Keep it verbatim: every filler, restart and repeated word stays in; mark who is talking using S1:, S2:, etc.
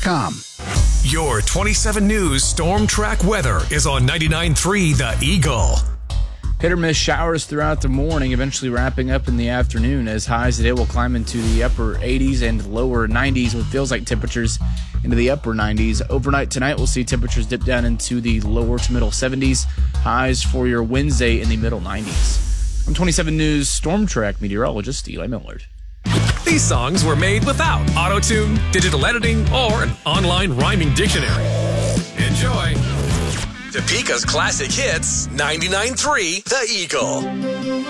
S1: com.
S2: Your twenty-seven News Storm Track weather is on ninety-nine point three The Eagle.
S3: Hit or miss showers throughout the morning, eventually wrapping up in the afternoon as highs today will climb into the upper eighties and lower nineties with feels like temperatures into the upper nineties. Overnight tonight, we'll see temperatures dip down into the lower to middle seventies. Highs for your Wednesday in the middle nineties. I'm twenty-seven News Storm Track meteorologist Eli Millard.
S2: These songs were made without auto-tune, digital editing, or an online rhyming dictionary. Enjoy. Topeka's classic hits, ninety-nine point three The Eagle.